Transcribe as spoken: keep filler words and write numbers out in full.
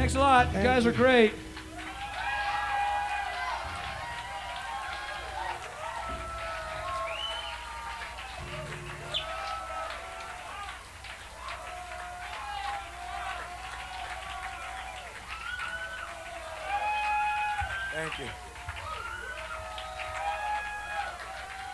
Thanks a lot. You Thank guys you. are great. Thank you.